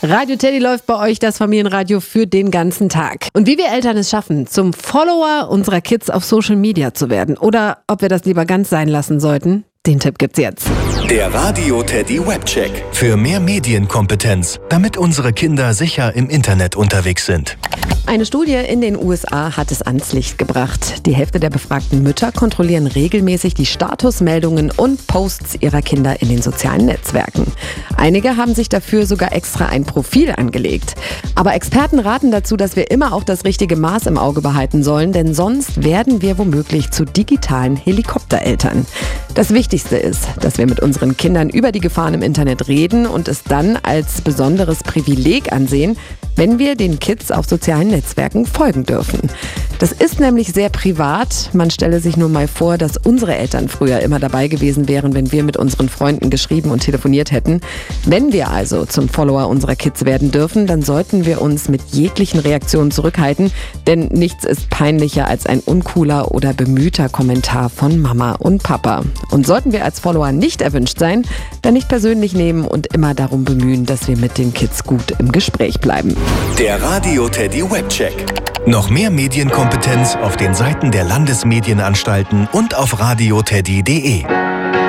Radio Teddy läuft bei euch, das Familienradio für den ganzen Tag. Und wie wir Eltern es schaffen, zum Follower unserer Kids auf Social Media zu werden oder ob wir das lieber ganz sein lassen sollten, den Tipp gibt's jetzt. Der Radio Teddy Webcheck. Für mehr Medienkompetenz, damit unsere Kinder sicher im Internet unterwegs sind. Eine Studie in den USA hat es ans Licht gebracht. Die Hälfte der befragten Mütter kontrollieren regelmäßig die Statusmeldungen und Posts ihrer Kinder in den sozialen Netzwerken. Einige haben sich dafür sogar extra ein Profil angelegt. Aber Experten raten dazu, dass wir immer auch das richtige Maß im Auge behalten sollen, denn sonst werden wir womöglich zu digitalen Helikoptereltern. Das Wichtigste ist, dass wir mit unseren Kindern über die Gefahren im Internet reden und es dann als besonderes Privileg ansehen, wenn wir den Kids auf sozialen Netzwerken folgen dürfen. Das ist nämlich sehr privat. Man stelle sich nur mal vor, dass unsere Eltern früher immer dabei gewesen wären, wenn wir mit unseren Freunden geschrieben und telefoniert hätten. Wenn wir also zum Follower unserer Kids werden dürfen, dann sollten wir uns mit jeglichen Reaktionen zurückhalten, denn nichts ist peinlicher als ein uncooler oder bemühter Kommentar von Mama und Papa. Und sollten wir als Follower nicht erwünscht sein, dann nicht persönlich nehmen und immer darum bemühen, dass wir mit den Kids gut im Gespräch bleiben. Der Radio Teddy Webcheck. Noch mehr Medienkompetenz auf den Seiten der Landesmedienanstalten und auf radioteddy.de.